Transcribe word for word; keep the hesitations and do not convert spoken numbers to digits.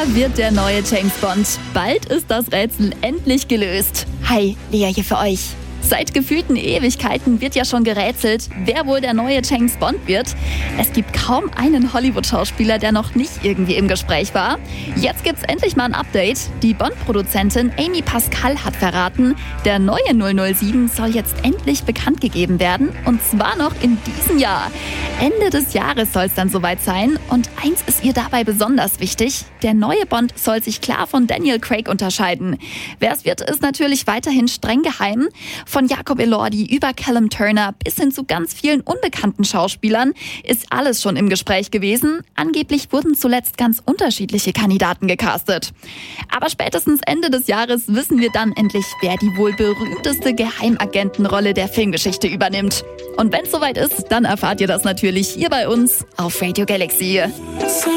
wird der neue James Bond? Bald ist das Rätsel endlich gelöst. Hi, Lea hier für euch. Seit gefühlten Ewigkeiten wird ja schon gerätselt, wer wohl der neue James Bond wird. Es gibt kaum einen Hollywood-Schauspieler, der noch nicht irgendwie im Gespräch war. Jetzt gibt's endlich mal ein Update. Die Bond-Produzentin Amy Pascal hat verraten, der neue null null sieben soll jetzt endlich bekannt gegeben werden. Und zwar noch in diesem Jahr. Ende des Jahres soll es dann soweit sein. Und eins ist ihr dabei besonders wichtig. Der neue Bond soll sich klar von Daniel Craig unterscheiden. Wer es wird, ist natürlich weiterhin streng geheim. Von Jacob Elordi über Callum Turner bis hin zu ganz vielen unbekannten Schauspielern ist alles schon im Gespräch gewesen. Angeblich wurden zuletzt ganz unterschiedliche Kandidaten gecastet. Aber spätestens Ende des Jahres wissen wir dann endlich, wer die wohl berühmteste Geheimagentenrolle der Filmgeschichte übernimmt. Und wenn es soweit ist, dann erfahrt ihr das natürlich hier bei uns auf Radio Galaxy.